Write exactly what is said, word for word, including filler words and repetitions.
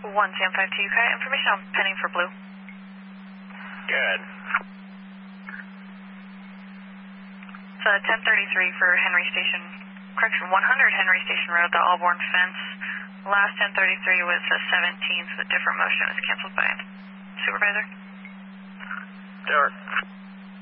one Sam five two, okay, information on pending for blue. Good. It's uh, ten thirty-three for Henry Station, correction, one hundred Henry Station Road, the Allborn fence. Last ten thirty-three was the seventeenth, the different motion was canceled by supervisor. Stewart.